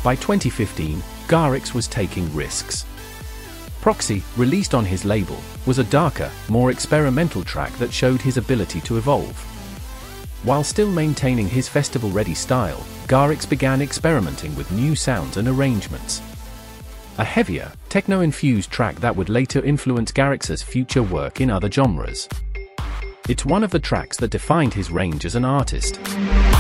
By 2015, Garrix was taking risks. Proxy, released on his label, was a darker, more experimental track that showed his ability to evolve. While still maintaining his festival-ready style, Garrix began experimenting with new sounds and arrangements. A heavier, techno-infused track that would later influence Garrix's future work in other genres. It's one of the tracks that defined his range as an artist.